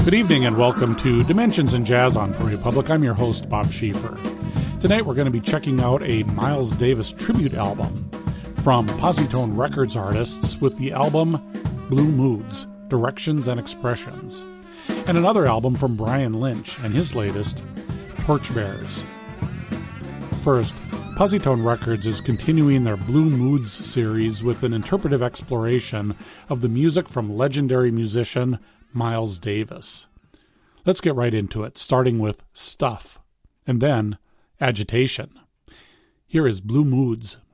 Good evening and welcome to Dimensions in Jazz on Prairie Public. I'm your host, Bob Schieffer. Tonight we're going to be checking out a Miles Davis tribute album from Positone Records artists with the album Blue Moods, Directions and Expressions, and another album from Brian Lynch and his latest, Porch Bears. First, Positone Records is continuing their Blue Moods series with an interpretive exploration of the music from legendary musician Miles Davis. Let's get right into it, starting with Stuff, and then Agitation. Here is Blue Moods